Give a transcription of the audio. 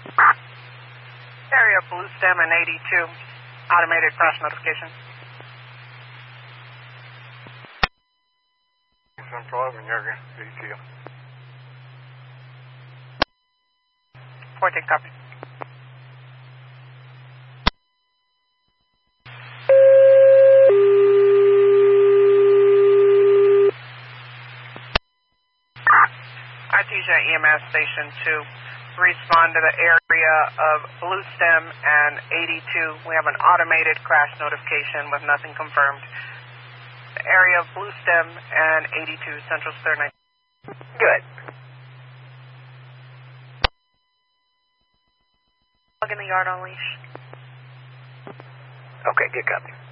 Area Blue Stem and 82. Automated crash notification. Central 11, Yerga, 82. 14, copy. Artesia EMS Station 2. Respond to the area of Blue Stem and 82. We have an automated crash notification with nothing confirmed. The area of Blue Stem and 82, Central Star 9. Good. Plug in the yard on leash. Okay, good copy.